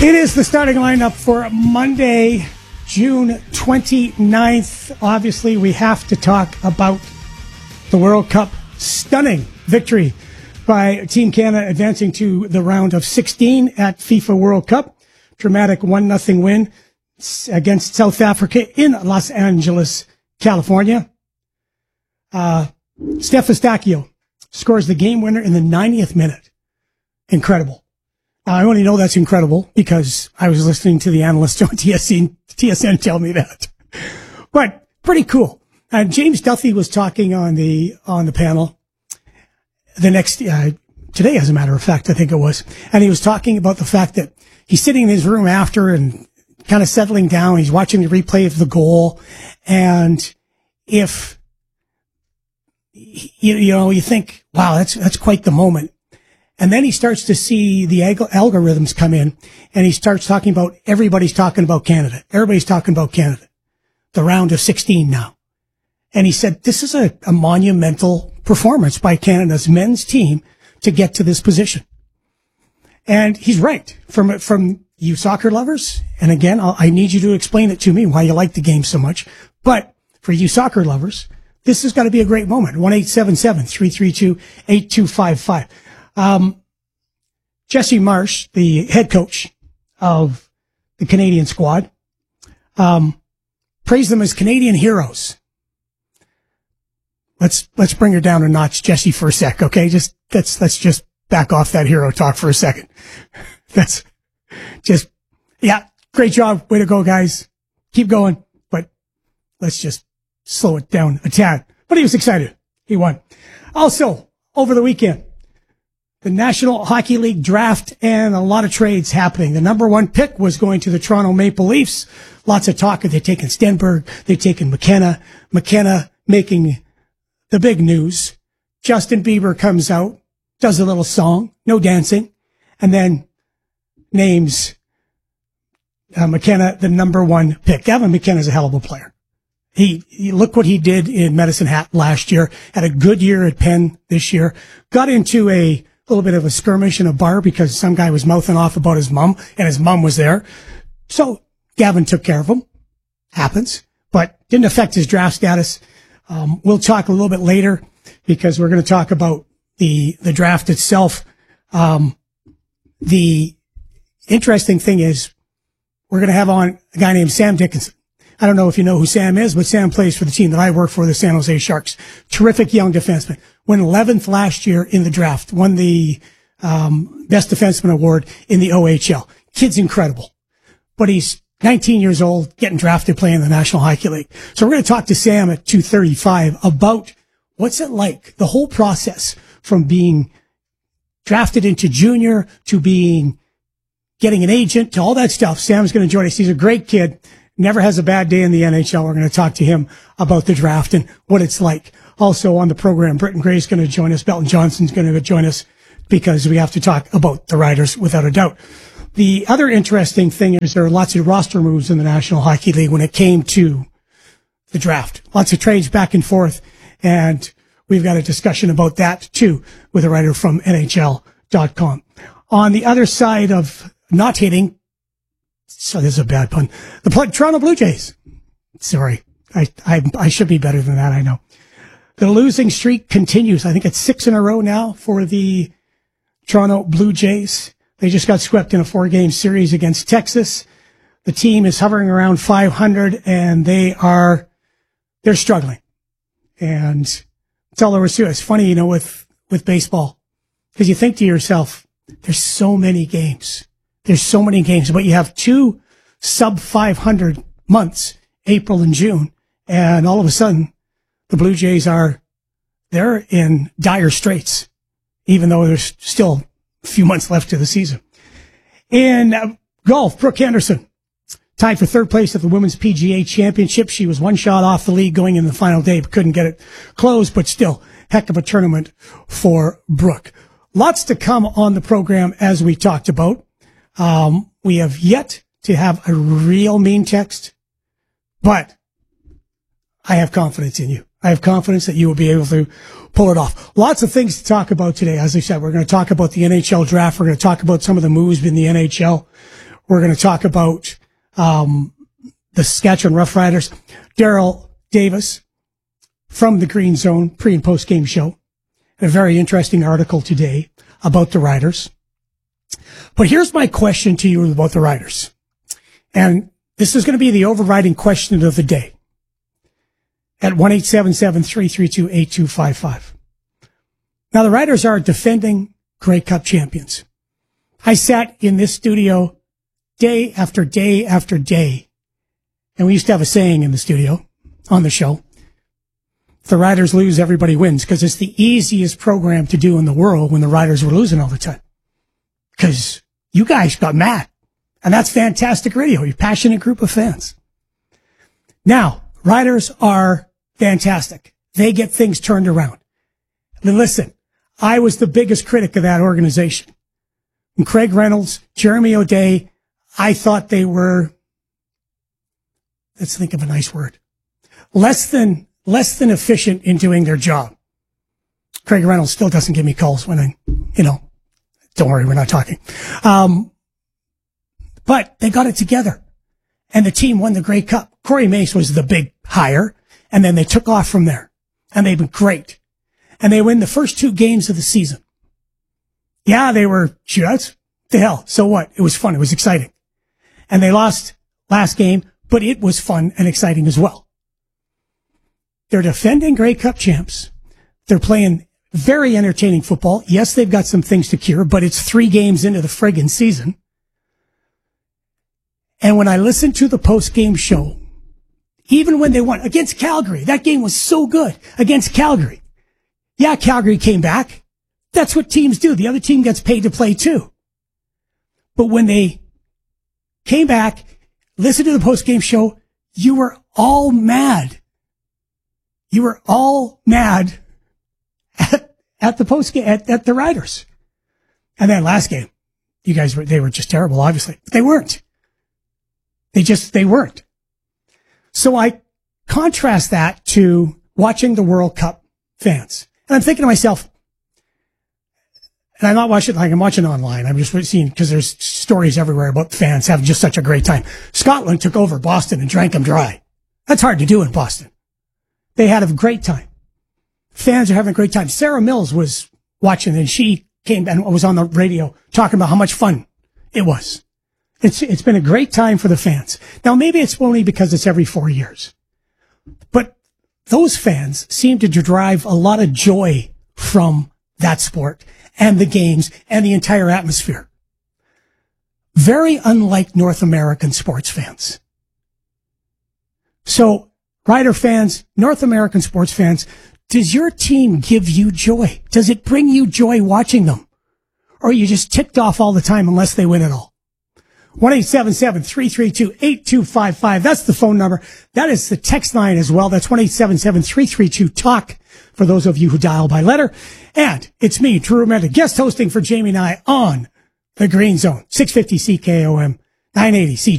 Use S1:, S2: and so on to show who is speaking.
S1: It is the starting lineup for Monday, June 29th. Obviously, we have to talk about the World Cup stunning victory by Team Canada advancing to the round of 16 at FIFA World Cup. Dramatic 1-0 win against South Africa in Los Angeles, California. Steph Eustáquio scores the game winner in the 90th minute. Incredible. Now, I only know that's incredible because I was listening to the analyst on TSN tell me that. But pretty cool. James Duthie was talking on the panel today, as a matter of fact, I think it was. And he was talking about the fact that he's sitting in his room after and kind of settling down. He's watching the replay of the goal. And if, you think, wow, that's quite the moment. And then he starts to see the algorithms come in, and he starts talking about everybody's talking about Canada. Everybody's talking about Canada. The round of 16 now. And he said, this is a monumental performance by Canada's men's team to get to this position. And he's right. From you soccer lovers, and again, I need you to explain it to me why you like the game so much. But for you soccer lovers, this has got to be a great moment. 1-877-332-8255. Jesse Marsh, the head coach of the Canadian squad, praised them as Canadian heroes. Let's bring her down a notch, Jesse, for a sec, okay? Let's just back off that hero talk for a second. That's just, yeah, great job. Way to go, guys. Keep going. But let's just slow it down a tad. But he was excited. He won. Also, over the weekend, the National Hockey League draft and a lot of trades happening. The number one pick was going to the Toronto Maple Leafs. Lots of talk. They've taken Stenberg. They've taken McKenna. McKenna making the big news. Justin Bieber comes out, does a little song, no dancing, and then names McKenna the number one pick. Gavin McKenna's a hell of a player. He look what he did in Medicine Hat last year. Had a good year at Penn this year. Got into a little bit of a skirmish in a bar because some guy was mouthing off about his mom, and his mom was there. So Gavin took care of him. Happens, but didn't affect his draft status. We'll talk a little bit later because we're going to talk about the draft itself. The interesting thing is we're going to have on a guy named Sam Dickinson. I don't know if you know who Sam is, but Sam plays for the team that I work for, the San Jose Sharks. Terrific young defenseman. Went 11th last year in the draft. Won the Best Defenseman Award in the OHL. Kid's incredible. But he's 19 years old, getting drafted, playing in the National Hockey League. So we're going to talk to Sam at 2:35 about what's it like, the whole process from being drafted into junior to getting an agent to all that stuff. Sam's going to join us. He's a great kid. Never has a bad day in the NHL. We're going to talk to him about the draft and what it's like. Also on the program, Britton Gray is going to join us. Belton Johnson's going to join us because we have to talk about the Riders without a doubt. The other interesting thing is there are lots of roster moves in the National Hockey League when it came to the draft. Lots of trades back and forth, and we've got a discussion about that too with a writer from NHL.com. On the other side of not hitting, so this is a bad pun, the Toronto Blue Jays. Sorry, I should be better than that, I know. The losing streak continues. I think it's 6 in a row now for the Toronto Blue Jays. They just got swept in a 4-game series against Texas. The team is hovering around 500 and they're struggling. And that's all there is to it. It's funny, with baseball, because you think to yourself, there's so many games. But you have 2 sub 500 months, April and June. And all of a sudden, the Blue Jays they're in dire straits, even though there's still a few months left to the season. In golf, Brooke Henderson tied for third place at the Women's PGA Championship. She was one shot off the lead going in the final day, but couldn't get it closed, but still, heck of a tournament for Brooke. Lots to come on the program as we talked about. We have yet to have a real mean text, but I have confidence in you. I have confidence that you will be able to pull it off. Lots of things to talk about today. As I said, we're going to talk about the NHL draft. We're going to talk about some of the moves in the NHL. We're going to talk about the Saskatchewan Roughriders. Daryl Davis from the Green Zone pre- and post-game show. A very interesting article today about the Riders. But here's my question to you about the Riders. And this is going to be the overriding question of the day at 1-877-332-8255. Now, the Riders are defending Grey Cup champions. I sat in this studio day after day after day, and we used to have a saying in the studio on the show. If the Riders lose, everybody wins, because it's the easiest program to do in the world when the Riders were losing all the time. Because you guys got mad. And that's fantastic radio. You're a passionate group of fans. Now, Riders are fantastic. They get things turned around. Then listen, I was the biggest critic of that organization. And Craig Reynolds, Jeremy O'Day, I thought they were, let's think of a nice word, less than efficient in doing their job. Craig Reynolds still doesn't give me calls when don't worry, we're not talking. But they got it together, and the team won the Grey Cup. Corey Mace was the big hire, and then they took off from there, and they've been great. And they win the first 2 games of the season. Yeah, they were shootouts. The hell, so what? It was fun. It was exciting. And they lost last game, but it was fun and exciting as well. They're defending Grey Cup champs. They're playing very entertaining football. Yes, they've got some things to cure, but it's 3 games into the friggin' season. And when I listened to the post-game show, even when they won against Calgary, that game was so good against Calgary. Yeah, Calgary came back. That's what teams do. The other team gets paid to play too. But when they came back, listened to the post-game show, you were all mad. You were all mad at the post-game, at the Riders. And then last game, they were just terrible, obviously. But they weren't. They weren't. So I contrast that to watching the World Cup fans. And I'm thinking to myself, and I'm not watching, like I'm watching online. I'm just seeing, because there's stories everywhere about fans having just such a great time. Scotland took over Boston and drank them dry. That's hard to do in Boston. They had a great time. Fans are having a great time. Sarah Mills was watching, and she came and was on the radio talking about how much fun it was. It's been a great time for the fans. Now, maybe it's only because it's every 4 years. But those fans seem to derive a lot of joy from that sport and the games and the entire atmosphere. Very unlike North American sports fans. So, Rider fans, North American sports fans, does your team give you joy? Does it bring you joy watching them? Or are you just ticked off all the time unless they win it all? 1-877-332-8255. That's the phone number. That is the text line as well. That's 1-877-332-TALK for those of you who dial by letter. And it's me, Drew Remenda, guest hosting for Jamie and I on The Green Zone, 650 CKOM, 980 CJ.